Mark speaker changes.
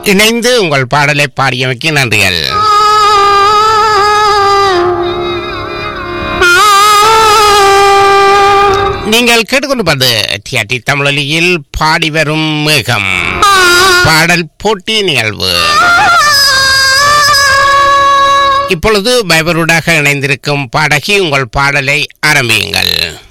Speaker 1: இணைந்து உங்கள் பாடலை பாடியமைக்கு நன்றிகள். நீங்கள் கேட்டுக்கொண்டு டிஆர்டி தமிழொலியில் பாடி வரும் மேகம் பாடல் போட்டி நிகழ்வு. இப்பொழுது பைபரூடாக இணைந்திருக்கும் பாடகி உங்கள் பாடலை ஆரம்பியுங்கள்.